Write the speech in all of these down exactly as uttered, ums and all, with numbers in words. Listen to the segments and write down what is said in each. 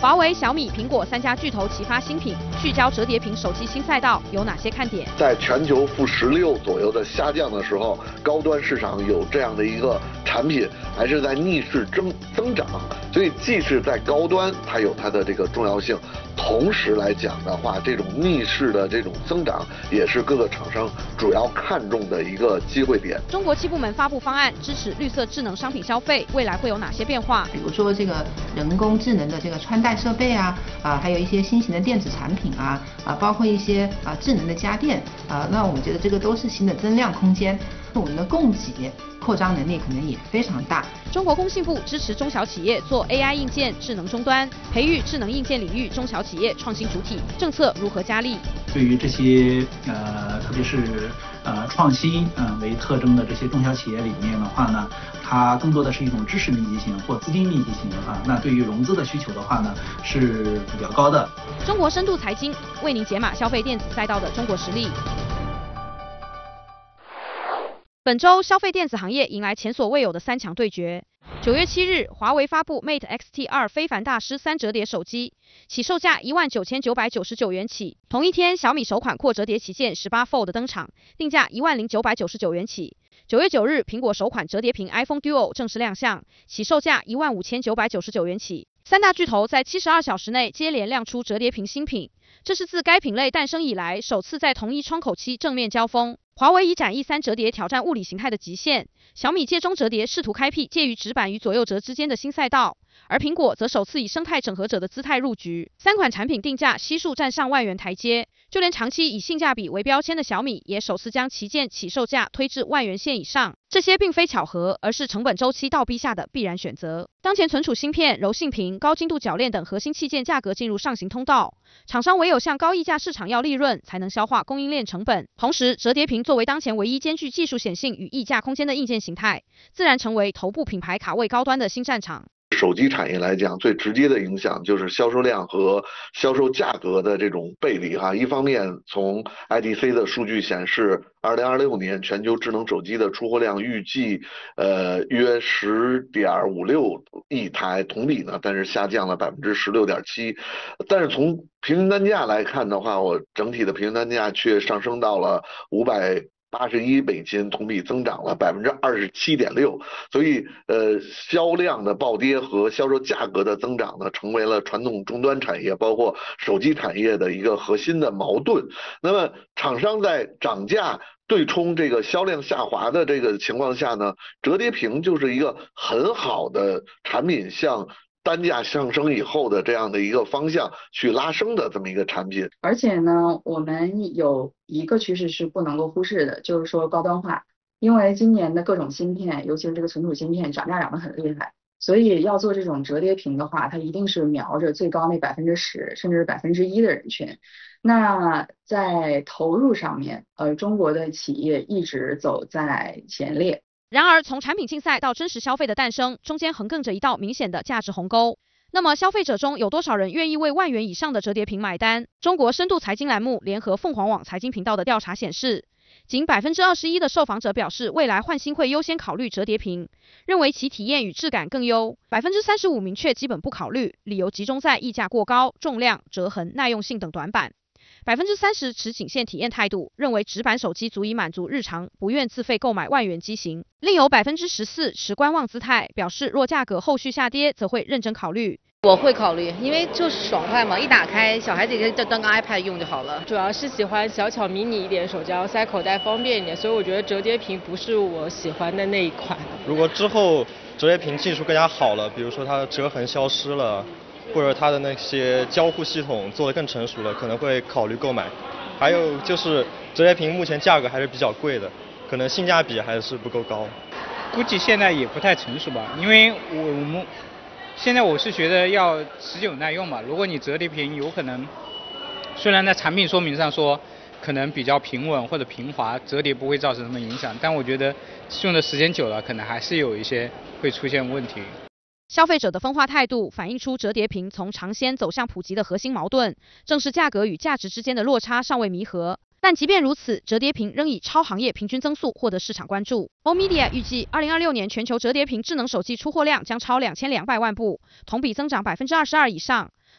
华为、小米、苹果三家巨头齐发新品，聚焦折叠屏手机新赛道，有哪些看点？ 在全球负十六左右的下降的时候，高端市场有这样的一个产品，还是在逆势增增长，所以既是在高端，它有它的这个重要性。同时来讲的话，这种逆势的这种增长也是各个厂商主要看重的一个机会点。 中国七部门发布方案，支持绿色智能商品消费，未来会有哪些变化？ 比如说这个人工智能的这个穿戴设备啊，啊，还有一些新型的电子产品啊，啊，包括一些啊智能的家电啊，那我们觉得这个都是新的增量空间。我们的供给扩张能力可能也非常大。 中国工信部支持中小企业做 A I 硬件、智能终端，培育智能硬件领域中小企业创新主体，政策如何加力？ 对于这些呃，特别是呃创新嗯、呃、为特征的这些中小企业里面的话呢，它更多的是一种知识密集型或资金密集型啊。那对于融资的需求的话呢，是比较高的。 中国深度财经为您解码消费电子赛道的中国实力。本周消费电子行业迎来前所未有的三强对决。九月七日，华为发布 Mate X T 二非凡大师三折叠手机，起售价一万九千九百九十九元起。同一天，小米首款扩折叠旗舰十八 Fold 登场，定价一万零九百九十九元起。九月九日，苹果首款折叠屏 iPhone Duo 正式亮相，起售价一万五千九百九十九元起。三大巨头在七十二小时内接连亮出折叠屏新品，这是自该品类诞生以来首次在同一窗口期正面交锋。华为以展翼三折叠挑战物理形态的极限，小米借中折叠试图开辟介于直板与左右折之间的新赛道，而苹果则首次以生态整合者的姿态入局。三款产品定价悉数站上万元台阶，就连长期以性价比为标签的小米也首次将旗舰起售价推至万元线以上。这些并非巧合，而是成本周期倒逼下的必然选择。当前存储芯片、柔性屏、高精度铰链等核心器件价格进入上行通道，厂商唯有向高溢价市场要利润，才能消化供应链成本。同时，折叠屏作为当前唯一兼具技术显性与溢价空间的硬件形态，自然成为头部品牌卡位高端的新战场。 手机产业来讲，最直接的影响就是销售量和销售价格的这种背离哈。一方面，从 I D C 的数据显示，二零二六年全球智能手机的出货量预计呃约十点五六亿台，同比呢，但是下降了百分之十六点七。但是从平均单价来看的话，我整体的平均单价却上升到了五百。八十一美金，同比增长了百分之二十七点六，所以呃销量的暴跌和销售价格的增长呢，成为了传统终端产业包括手机产业的一个核心的矛盾。那么厂商在涨价对冲这个销量下滑的这个情况下呢，折叠屏就是一个很好的产品，向单价上升以后的这样的一个方向去拉升的这么一个产品。 而且呢，我们有一个趋势是不能够忽视的，就是说高端化。因为今年的各种芯片，尤其是这个存储芯片涨价涨得很厉害，所以要做这种折叠屏的话，它一定是瞄着最高那百分之十甚至百分之一的人群。那在投入上面，呃，中国的企业一直走在前列。 然而，从产品竞赛到真实消费的诞生，中间横亘着一道明显的价值鸿沟。那么，消费者中有多少人愿意为万元以上的折叠屏买单？中国深度财经栏目联合凤凰网财经频道的调查显示，仅百分之二十一的受访者表示未来换新会优先考虑折叠屏，认为其体验与质感更优。百分之三十五明确基本不考虑，理由集中在溢价过高、重量、折痕、耐用性等短板。百分之三十持仅限体验态度，认为直板手机足以满足日常，不愿自费购买万元机型。另有百分之十四持观望姿态，表示若价格后续下跌，则会认真考虑。 我会考虑，因为就是爽快嘛，一打开小孩子也可以当个 iPad 用就好了。 主要是喜欢小巧迷你一点手机，然后塞口袋方便一点，所以我觉得折叠屏不是我喜欢的那一款。 如果之后折叠屏技术更加好了，比如说它的折痕消失了，或者它的那些交互系统做得更成熟了，可能会考虑购买。还有就是折叠屏目前价格还是比较贵的，可能性价比还是不够高。 估计现在也不太成熟吧，因为我我们现在我是觉得要持久耐用嘛。如果你折叠屏有可能，虽然在产品说明上说可能比较平稳或者平滑，折叠不会造成什么影响，但我觉得用的时间久了，可能还是有一些会出现问题。 消费者的分化态度反映出折叠屏从尝鲜走向普及的核心矛盾，正是价格与价值之间的落差尚未弥合。但即便如此，折叠屏仍以超行业平均增速获得市场关注。欧 Media 预计，二零二六年全球折叠屏智能手机出货量将超两千两百万部，同比增长百分之二十二以上。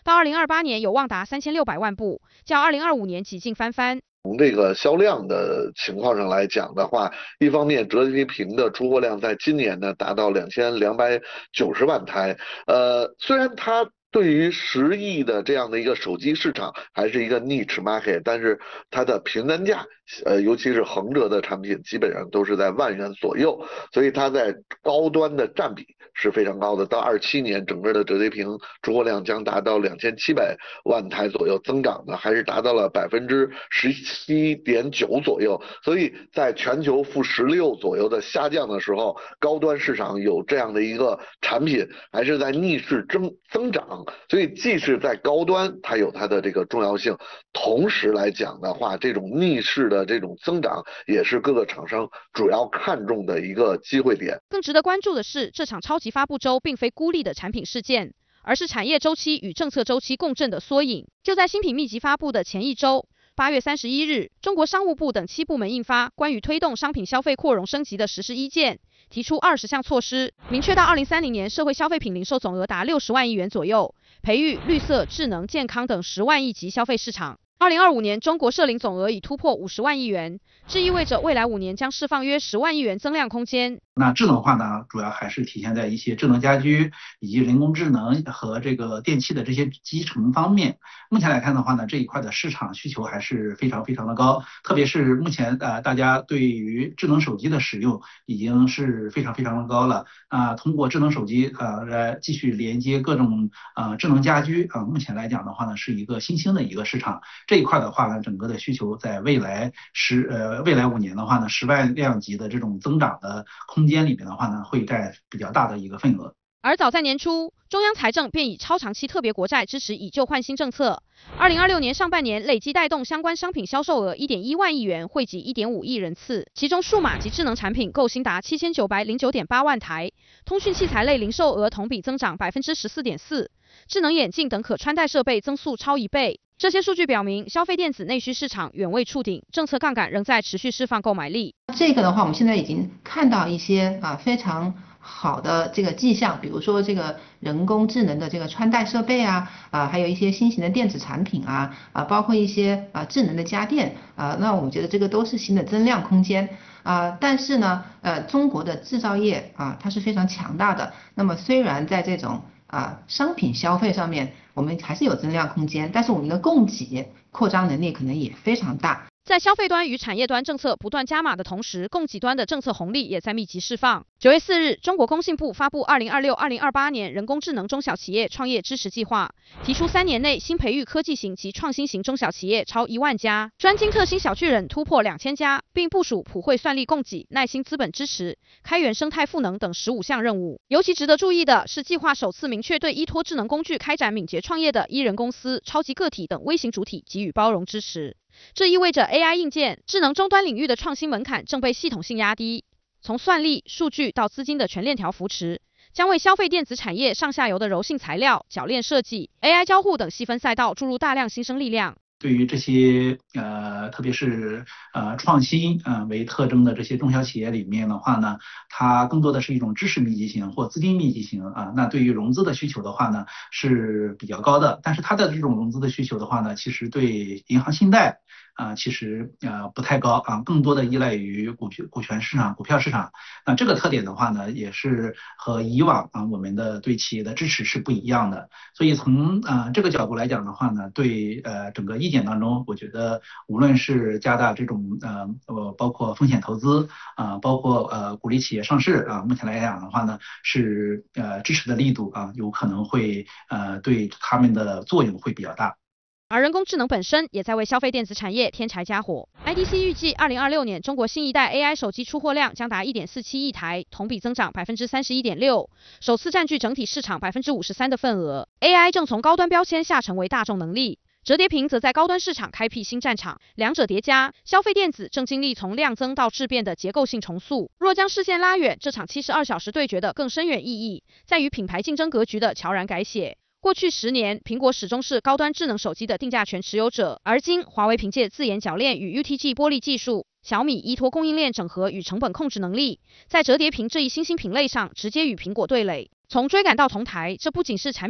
到二零二八年有望达三千六百万部，较二零二五年几近翻番。 从这个销量的情况上来讲的话，一方面折叠屏的出货量在今年呢达到两千两百九十万台，呃，虽然它对于十亿的这样的一个手机市场还是一个 niche market， 但是它的平单价，呃，尤其是横折的产品，基本上都是在万元左右，所以它在高端的占比是非常高的。到二七年，整个的折叠屏出货量将达到两千七百万台左右，增长呢还是达到了百分之十七点九左右。所以在全球负十六左右的下降的时候，高端市场有这样的一个产品，还是在逆势增增长。所以既是在高端它有它的这个重要性，同时来讲的话，这种逆势的这种增长也是各个厂商主要看重的一个机会点。 更值得关注的是，这场超级发布周并非孤立的产品事件，而是产业周期与政策周期共振的缩影。就在新品密集发布的前一周，八月三十一日，中国商务部等七部门印发关于推动商品消费扩容升级的实施意见，提出二十项措施，明确到二零三零年社会消费品零售总额达六十万亿元左右，培育绿色、智能、健康等十万亿级消费市场。二零二五年中国社零总额已突破五十万亿元，这意味着未来五年将释放约十万亿元增量空间。 那智能化呢，主要还是体现在一些智能家居以及人工智能和这个电器的这些集成方面。目前来看的话呢，这一块的市场需求还是非常非常的高，特别是目前呃大家对于智能手机的使用已经是非常非常的高了啊、呃，通过智能手机呃来继续连接各种呃智能家居啊、呃，目前来讲的话呢，是一个新兴的一个市场。这一块的话呢，整个的需求在未来十呃未来五年的话呢，十万量级的这种增长的空间里面的话呢，会占比较大的一个份额。 而早在年初，中央财政便以超长期特别国债支持以旧换新政策，二零二六年上半年累计带动相关商品销售额 一点一万亿元，惠及 一点五亿人次，其中数码及智能产品购新达七千九百零九点八万台，通讯器材类零售额同比增长 百分之十四点四， 智能眼镜等可穿戴设备增速超一倍。这些数据表明，消费电子内需市场远未触顶，政策杠杆仍在持续释放购买力。 这个的话，我们现在已经看到一些啊非常好的这个迹象，比如说这个人工智能的这个穿戴设备啊，啊还有一些新型的电子产品啊，啊包括一些啊智能的家电啊，那我们觉得这个都是新的增量空间啊。但是呢，呃中国的制造业啊它是非常强大的，那么虽然在这种啊商品消费上面我们还是有增量空间，但是我们的供给扩张能力可能也非常大。 在消费端与产业端政策不断加码的同时，供给端的政策红利也在密集释放。九月四日，中国工信部发布二零二六至二零二八年人工智能中小企业创业支持计划，提出三年内新培育科技型及创新型中小企业超一万家，专精特新小巨人突破两千家，并部署普惠算力供给、耐心资本支持、开源生态赋能等十五项任务。尤其值得注意的是，计划首次明确对依托智能工具开展敏捷创业的一人公司、超级个体等微型主体给予包容支持。这意味着 A I 硬件、智能终端领域的创新门槛正被系统性压低，从算力、数据到资金的全链条扶持，将为消费电子产业上下游的柔性材料、铰链设计、A I 交互等细分赛道注入大量新生力量。 对于这些呃，特别是呃创新呃为特征的这些中小企业里面的话呢，它更多的是一种知识密集型或资金密集型啊。那对于融资的需求的话呢是比较高的，但是它的这种融资的需求的话呢，其实对银行信贷啊、呃、其实呃不太高啊，更多的依赖于股票股权市场、股票市场。那这个特点的话呢，也是和以往啊我们的对企业的支持是不一样的。所以从呃这个角度来讲的话呢，对呃整个意见当中，我觉得无论是加大这种呃呃包括风险投资啊、呃，包括呃鼓励企业上市啊，目前来讲的话呢，是呃支持的力度啊，有可能会呃对他们的作用会比较大。 而人工智能本身也在为消费电子产业添柴加火。I D C 预计二零二六年中国新一代 A I 手机出货量将达 一点四七亿台，同比增长 百分之三十一点六， 首次占据整体市场 百分之五十三 的份额。A I 正从高端标签下成为大众能力，折叠屏则在高端市场开辟新战场，两者叠加，消费电子正经历从量增到质变的结构性重塑。若将视线拉远，这场七十二小时对决的更深远意义，在于品牌竞争格局的悄然改写。过去十年，苹果始终是高端智能手机的定价权持有者，而今华为凭借自研铰链与 U T G 玻璃技术，小米依托供应链整合与成本控制能力，在折叠屏这一新兴品类上直接与苹果对垒。从追赶到同台，这不仅是产品